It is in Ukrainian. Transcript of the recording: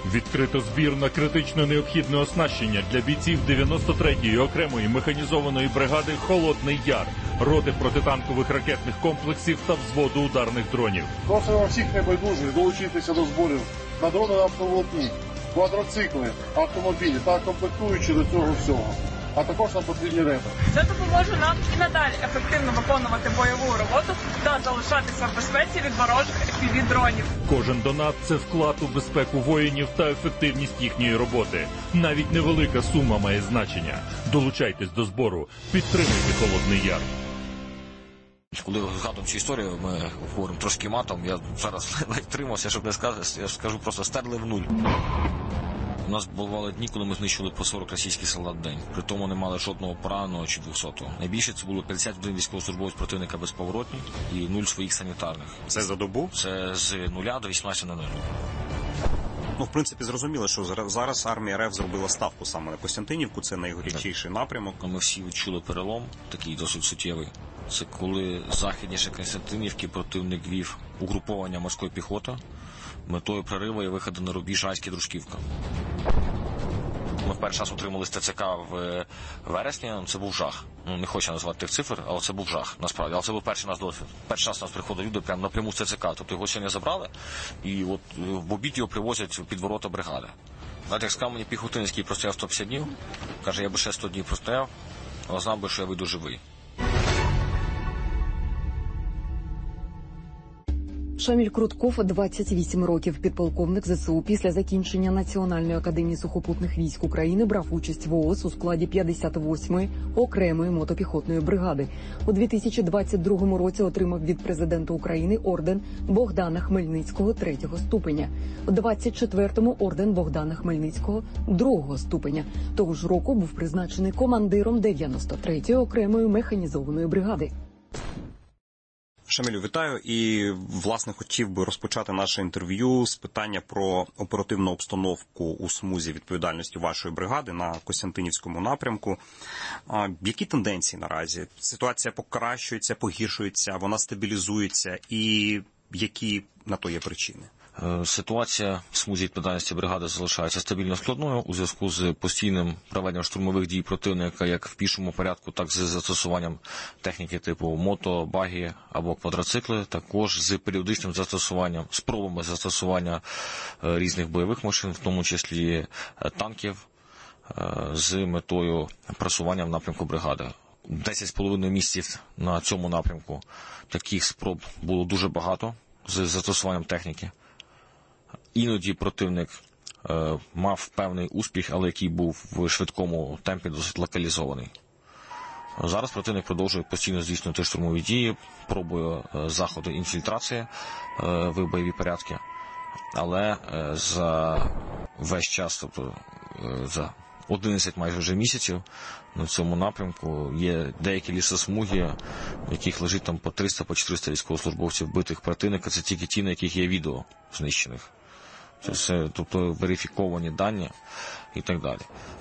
Відкрито збір на критично необхідне оснащення для бійців 93-ї окремої механізованої бригади «Холодний Яр», роти протитанкових ракетних комплексів та взводу ударних дронів. Просимо всіх небайдужих долучитися до зборів на дрони автоволокні, квадроцикли, автомобілі та комплектуючі до цього всього. А також нам потрібні репи. Це допоможе нам і надалі ефективно виконувати бойову роботу та залишатися в безпеці від ворожих FPV-дронів. Кожен донат – це вклад у безпеку воїнів та ефективність їхньої роботи. Навіть невелика сума має значення. Долучайтесь до збору. Підтримуйте «Холодний Яр». Коли згадуємо цю історію, ми говоримо трошки матом. Я зараз ледь тримався, щоб не сказати, я скажу просто стерли в нуль. У нас бували дні, коли ми знищили по 40 російських солдат в день. При тому не мали жодного пораненого чи 200-го. Найбільше це було 51 військовослужбовець противника безповоротні і 0 своїх санітарних. Це за добу? Це з 0 до 18:00. Ну, в принципі, зрозуміло, що зараз армія РФ зробила ставку саме на Костянтинівку, це найгарячіший напрямок. Ми всі відчули перелом, такий досить суттєвий. Це коли західніше Костянтинівки противник вів угруповання морської піхоти, метою прориву і виходу на рубіж Айське-Дружківка. Ми в перший раз отримали з ТЦК в вересні, це був жах. Ну, не хочу назвати тих цифр, але це був жах, насправді. Але це був перший наш досвід. Перший раз у нас приходили люди прямо напряму з ТЦК. Тобто його сьогодні забрали, і от в обід його привозять під ворота бригади. Знаєте, як сказав мені піхотинець, який простояв 150 днів, каже, я би ще 100 днів простояв, але знав би, що я вийду живий. Шаміль Крутков, 28 років, підполковник ЗСУ. Після закінчення Національної академії сухопутних військ України брав участь в ООС у складі 58-ї окремої мотопіхотної бригади. У 2022 році отримав від президента України орден Богдана Хмельницького 3-го ступеня. У 24-му орден Богдана Хмельницького 2-го ступеня. Того ж року був призначений командиром 93-ї окремої механізованої бригади. Шамілю, вітаю. І, власне, хотів би розпочати наше інтерв'ю з питання про оперативну обстановку у смузі відповідальності вашої бригади на Костянтинівському напрямку. Які тенденції наразі? Ситуація покращується, погіршується, вона стабілізується, і які на то є причини? Ситуація в смузі відповідальності бригади залишається стабільно складною у зв'язку з постійним проведенням штурмових дій противника як в пішому порядку, так і з застосуванням техніки типу мото, багі або квадроцикли, також з періодичним застосуванням, спробами застосування різних бойових машин, в тому числі танків, з метою просування в напрямку бригади. 10,5 місяців на цьому напрямку таких спроб було дуже багато з застосуванням техніки. Іноді противник мав певний успіх, але який був в швидкому темпі досить локалізований. Зараз противник продовжує постійно здійснювати штурмові дії, пробує заходи інфільтрації в бойові порядки, але за весь час, тобто за 11 майже вже місяців на цьому напрямку є деякі лісосмуги, в яких лежить там по 300, по 400 військовослужбовців вбитих противника. Це тільки ті, на яких є відео знищених. Це все, тобто верифіковані дані і так далі.